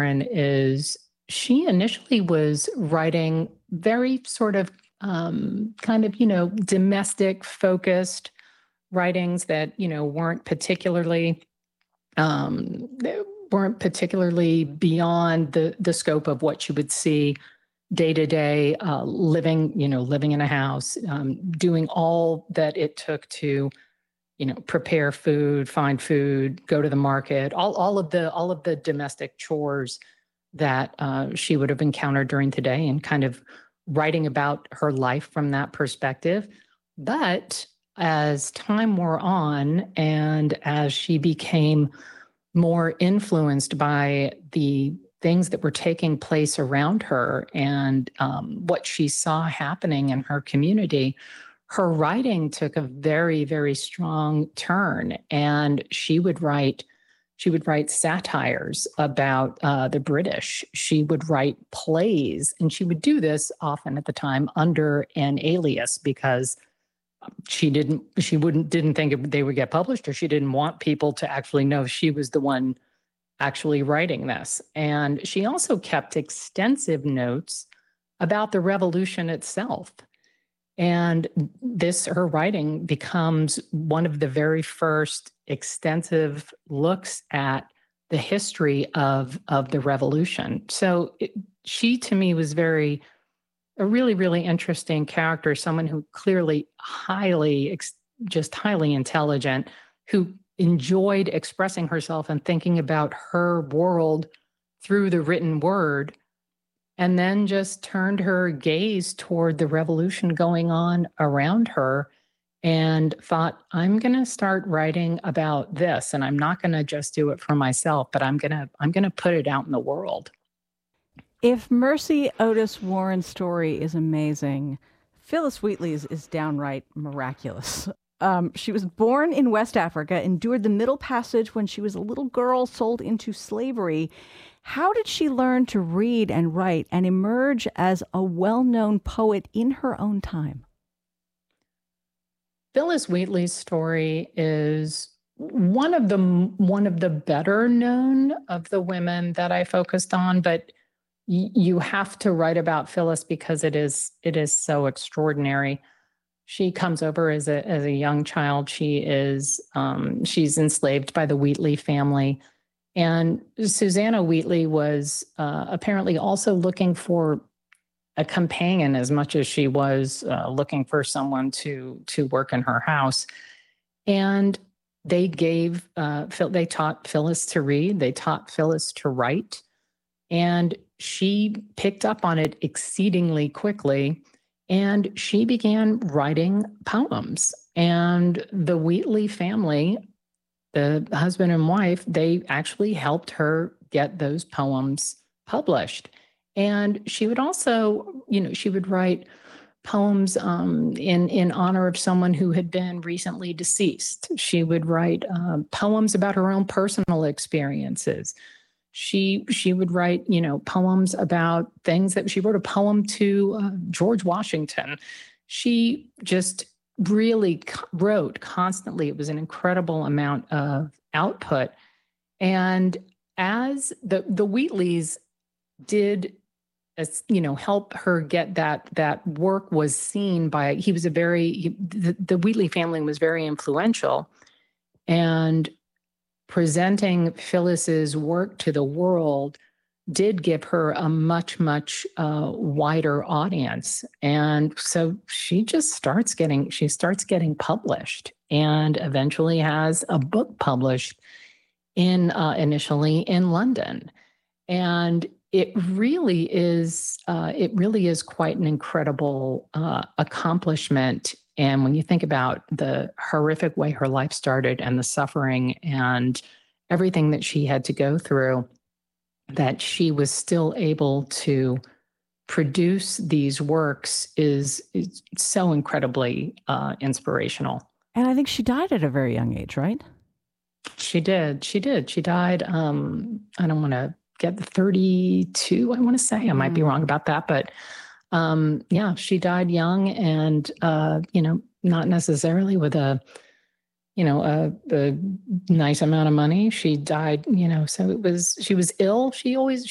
Warren is she initially was writing very sort of kind of, domestic focused writings that, they weren't particularly beyond the scope of what you would see day to day, living in a house, doing all that it took to, prepare food, find food, go to the market, all of the domestic chores that she would have encountered during the day, and kind of writing about her life from that perspective. But as time wore on, and as she became more influenced by the things that were taking place around her, and what she saw happening in her community, her writing took a very, very strong turn. And she would write satires about the British. She would write plays, and she would do this often at the time under an alias, because she didn't think they would get published, or she didn't want people to actually know she was the one actually writing this. And she also kept extensive notes about the revolution itself. And her writing becomes one of the very first extensive looks at the history of the revolution. So she, to me, was a really, really interesting character, someone who clearly just highly intelligent, who enjoyed expressing herself and thinking about her world through the written word, and then just turned her gaze toward the revolution going on around her and thought, I'm going to start writing about this, and I'm not going to just do it for myself, but I'm going to put it out in the world. If Mercy Otis Warren's story is amazing, Phillis Wheatley's is downright miraculous. She was born in West Africa, endured the Middle Passage when she was a little girl sold into slavery. How did she learn to read and write and emerge as a well-known poet in her own time? Phillis Wheatley's story is one of the better known of the women that I focused on, but you have to write about Phillis because it is so extraordinary. She comes over as a young child. She's enslaved by the Wheatley family. And Susanna Wheatley was apparently also looking for a companion as much as she was looking for someone to work in her house. And they taught Phillis to read. They taught Phillis to write. And she picked up on it exceedingly quickly. And she began writing poems. And the Wheatley family, the husband and wife, they actually helped her get those poems published. And she would also, she would write poems in honor of someone who had been recently deceased. She would write poems about her own personal experiences. She would write, poems about things that she wrote a poem to George Washington. She just really wrote constantly. It was an incredible amount of output. And as the Wheatleys did, help her get that work was seen by, the Wheatley family was very influential, and presenting Phillis's work to the world did give her a much, much wider audience. And so she starts getting published, and eventually has a book published initially in London. And it really is quite an incredible accomplishment. And when you think about the horrific way her life started, and the suffering and everything that she had to go through, that she was still able to produce these works is so incredibly inspirational. And I think she died at a very young age, right? She did. She died, I don't want to get 32, I want to say. I might be wrong about that. But she died young, and, not necessarily with a nice amount of money. She died, so she was ill. She